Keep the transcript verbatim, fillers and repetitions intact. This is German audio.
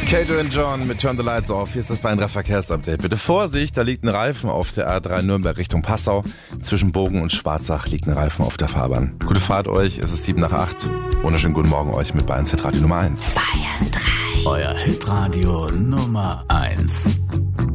Kato und John mit Turn the Lights Off. Hier ist das Bayern Verkehrsupdate. Bitte Vorsicht, da liegt ein Reifen auf der A drei Nürnberg Richtung Passau. Zwischen Bogen und Schwarzach liegt ein Reifen auf der Fahrbahn. Gute Fahrt euch, es ist sieben nach acht. Wunderschönen guten Morgen euch mit Bayern Hitradio Nummer eins. Bayern drei. Euer Hitradio Nummer eins.